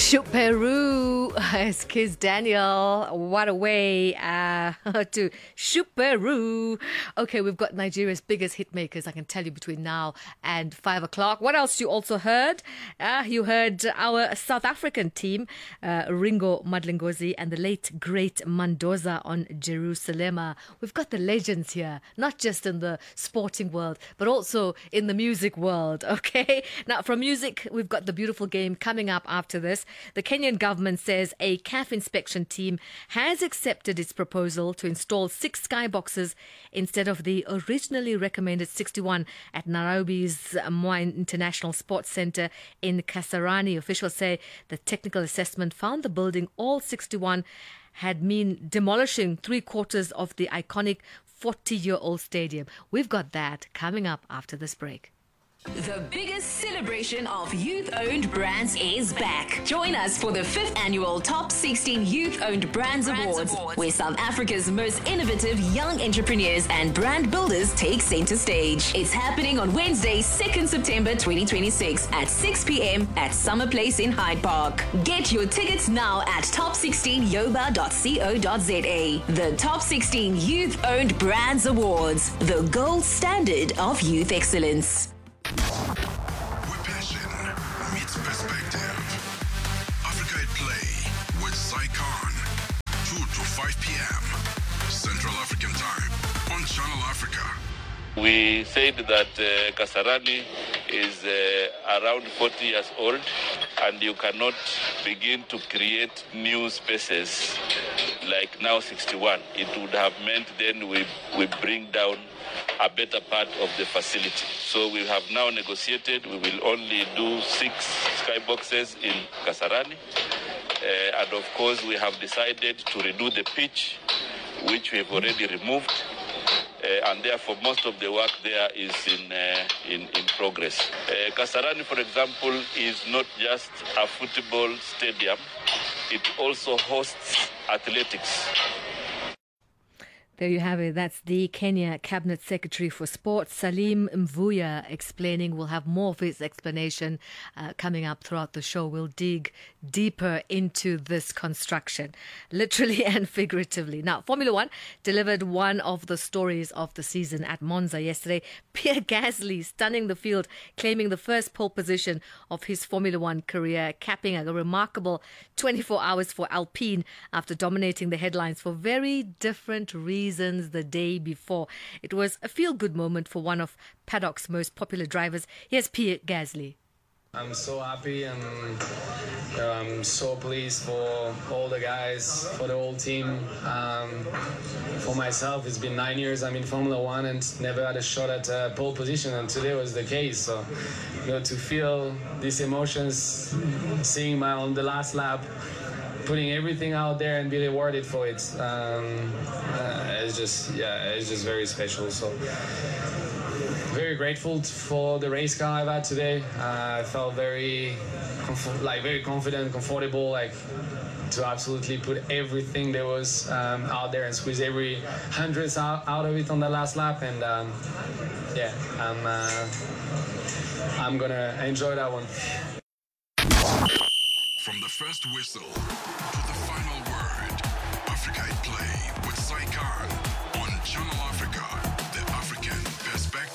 Shoot Peru, it's Kiss Daniel. What a way to shoot Peru. Okay, we've got Nigeria's biggest hitmakers, I can tell you, between now and 5 o'clock. What else you also heard? You heard our South African team, Ringo Madlingozi and the late, great Mandoza on Jerusalem. We've got the legends here, not just in the sporting world, but also in the music world, okay? Now, from music, we've got the beautiful game coming up after this. The Kenyan government says a CAF inspection team has accepted its proposal to install 6 skyboxes instead of the originally recommended 61 at Nairobi's Moi International Sports Centre in Kasarani. Officials say the technical assessment found the building, all 61, had been demolishing 3/4 of the iconic 40-year-old stadium. We've got that coming up after this break. The biggest celebration of youth-owned brands is back. Join us for the 5th annual Top 16 Youth-Owned Brands Awards, where South Africa's most innovative young entrepreneurs and brand builders take center stage. It's happening on Wednesday, 2nd September 2026 at 6 p.m. at Summer Place in Hyde Park. Get your tickets now at top16yoba.co.za. The Top 16 Youth-Owned Brands Awards, the gold standard of youth excellence. Where passion meets perspective. Africa at Play with Zycon. 2 to 5 p.m. Central African Time on Channel Africa. We said that Kasarani is around 40 years old, and you cannot begin to create new spaces like now 61. It would have meant then we bring down a better part of the facility. So we have now negotiated, we will only do 6 skyboxes in Kasarani. And of course, we have decided to redo the pitch, which we have already removed. And therefore, most of the work there is in progress. Kasarani, for example, is not just a football stadium. It also hosts athletics. There you have it. That's the Kenya Cabinet Secretary for Sport, Salim Mvurya, explaining. We'll have more of his explanation coming up throughout the show. We'll dig deeper into this construction, literally and figuratively. Now, Formula One delivered one of the stories of the season at Monza yesterday. Pierre Gasly stunning the field, claiming the first pole position of his Formula One career, capping a remarkable 24 hours for Alpine after dominating the headlines for very different reasons the day before. It was a feel-good moment for one of paddock's most popular drivers. Here's Pierre Gasly. I'm so happy and I'm so pleased for all the guys, for the whole team. For myself, it's been 9 years I'm in Formula One and never had a shot at pole position, and today was the case. So, to feel these emotions, seeing on the last lap, putting everything out there and be rewarded for it, it's just very special. So very grateful for the race car I've had today. I felt very confident, comfortable, to absolutely put everything that was out there and squeeze every hundredth out of it on the last lap. And I'm gonna enjoy that one. From the first whistle to the final word, Africa at